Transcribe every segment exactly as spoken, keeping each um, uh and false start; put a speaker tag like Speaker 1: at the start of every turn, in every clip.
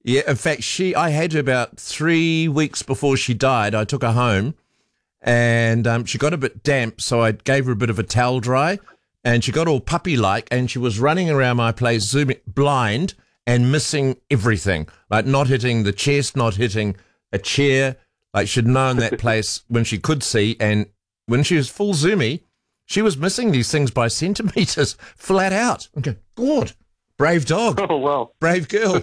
Speaker 1: Yeah, in fact, she I had her about three weeks before she died. I took her home, and um, she got a bit damp, so I gave her a bit of a towel dry, and she got all puppy-like, and she was running around my place, zooming blind and missing everything, like not hitting the chest, not hitting a chair. Like she'd known that place when she could see, and when she was full zoomy, she was missing these things by centimetres, flat out. Okay, God, brave dog.
Speaker 2: Oh, well.
Speaker 1: Brave girl.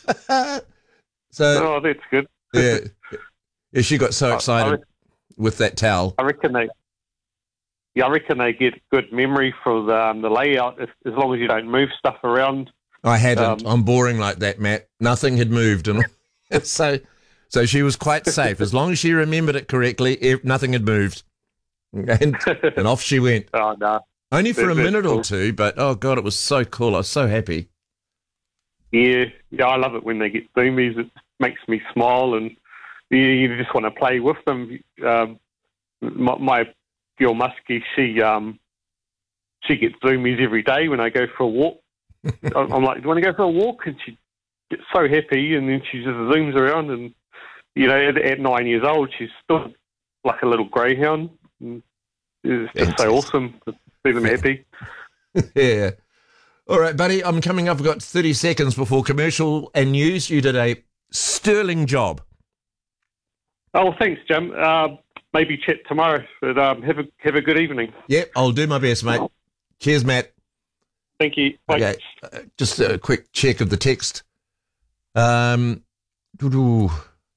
Speaker 1: So,
Speaker 2: oh, that's good.
Speaker 1: yeah, yeah, she got so
Speaker 2: I- I
Speaker 1: excited
Speaker 2: reckon-
Speaker 1: with that towel.
Speaker 2: I reckon they, yeah, I reckon they get good memory for the, um, the layout if, as long as you don't move stuff around.
Speaker 1: I hadn't.
Speaker 2: Um,
Speaker 1: I'm boring like that, Matt. Nothing had moved, and so so she was quite safe as long as she remembered it correctly. If nothing had moved, and, and off she went.
Speaker 2: Oh no,
Speaker 1: Only for
Speaker 2: That-
Speaker 1: a
Speaker 2: that's
Speaker 1: minute or
Speaker 2: cool.
Speaker 1: two, but oh god, it was so cool. I was so happy.
Speaker 2: yeah, yeah, I love it when they get zoomies. It makes me smile, and you, you just want to play with them. Um, my, my girl Muskie, she um, she gets zoomies every day when I go for a walk. I'm I'm like, do you want to go for a walk? And she gets so happy, and then she just zooms around, and you know, at, at nine years old, she's still like a little greyhound. And it's just so
Speaker 1: Fantastic.
Speaker 2: awesome to see them happy.
Speaker 1: Yeah. All right, buddy. I'm coming up. I've got thirty seconds before commercial and news. You did a sterling job.
Speaker 2: Oh, well, thanks, Jim. Uh, maybe chat tomorrow, but um, have a have a good evening.
Speaker 1: Yep, I'll do my best, mate. Cheers, Matt.
Speaker 2: Thank you. Bye.
Speaker 1: Okay, uh, just a quick check of the text. Um, doo-doo.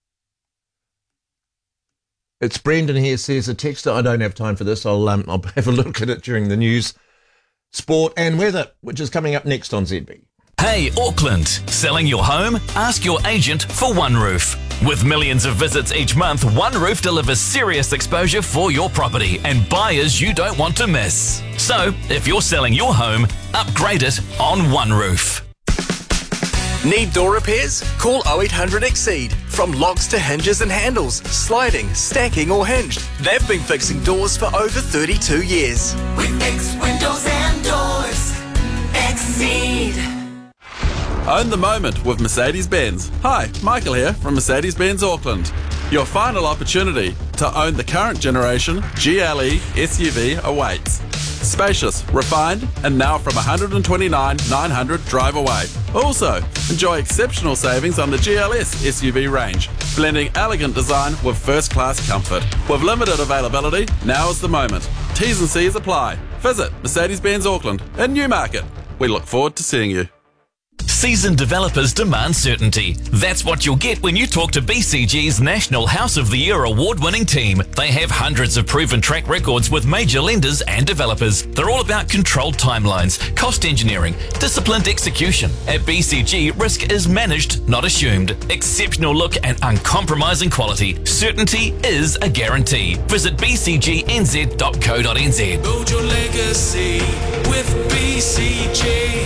Speaker 1: It's Brendan here, says a texter. I don't have time for this. I'll um, I'll have a look at it during the news, sport and weather, which is coming up next on Z B.
Speaker 3: Hey, Auckland, selling your home? Ask your agent for One Roof. With millions of visits each month, One Roof delivers serious exposure for your property and buyers you don't want to miss. So, if you're selling your home, upgrade it on One Roof.
Speaker 4: Need door repairs? Call oh eight hundred Exceed. From locks to hinges and handles, sliding, stacking or hinged, they've been fixing doors for over thirty-two years.
Speaker 5: We fix windows and doors. Exceed.
Speaker 6: Own the moment with Mercedes-Benz. Hi, Michael here from Mercedes-Benz Auckland. Your final opportunity to own the current generation G L E S U V awaits. Spacious, refined, and now from one hundred twenty-nine thousand nine hundred drive away. Also, enjoy exceptional savings on the G L S S U V range, blending elegant design with first-class comfort. With limited availability, now is the moment. T's and C's apply. Visit Mercedes-Benz Auckland in Newmarket. We look forward to seeing you.
Speaker 3: Seasoned developers demand certainty. That's what you'll get when you talk to B C G's National House of the Year award-winning team. They have hundreds of proven track records with major lenders and developers. They're all about controlled timelines, cost engineering, disciplined execution. At B C G, risk is managed, not assumed. Exceptional look and uncompromising quality. Certainty is a guarantee. Visit b c g n z dot co dot n z.
Speaker 5: Build your legacy with B C G.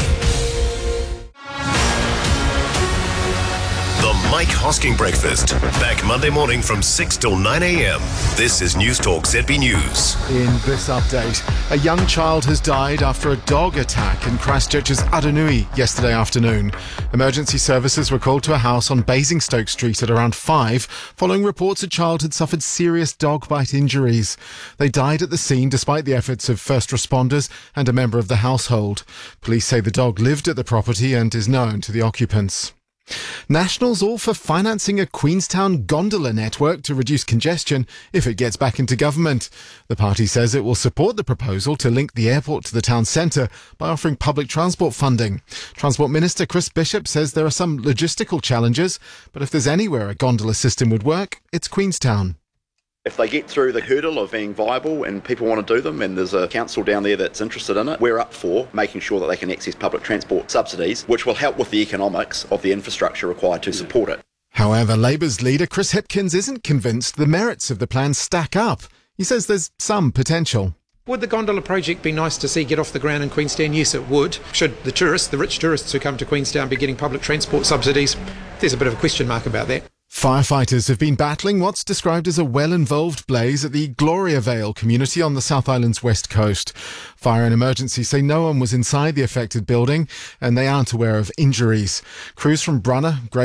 Speaker 7: The Mike Hosking Breakfast. Back Monday morning from six till nine a.m. This is News Talk Z B News.
Speaker 8: In this update, a young child has died after a dog attack in Christchurch's Aranui yesterday afternoon. Emergency services were called to a house on Basingstoke Street at around five, following reports a child had suffered serious dog bite injuries. They died at the scene despite the efforts of first responders and a member of the household. Police say the dog lived at the property and is known to the occupants. Nationals all for financing a Queenstown gondola network to reduce congestion if it gets back into government. The party says it will support the proposal to link the airport to the town centre by offering public transport funding. Transport Minister Chris Bishop says there are some logistical challenges, but if there's anywhere a gondola system would work, it's Queenstown.
Speaker 9: If they get through the hurdle of being viable and people want to do them and there's a council down there that's interested in it, we're up for making sure that they can access public transport subsidies, which will help with the economics of the infrastructure required to support it.
Speaker 8: However, Labour's leader Chris Hipkins isn't convinced the merits of the plan stack up. He says there's some potential.
Speaker 10: Would the gondola project be nice to see get off the ground in Queenstown? Yes, it would. Should the tourists, the rich tourists who come to Queenstown, be getting public transport subsidies? There's a bit of a question mark about that.
Speaker 8: Firefighters have been battling what's described as a well-involved blaze at the Gloria Vale community on the South Island's west coast. Fire and Emergency say no one was inside the affected building and they aren't aware of injuries. Crews from Brunner,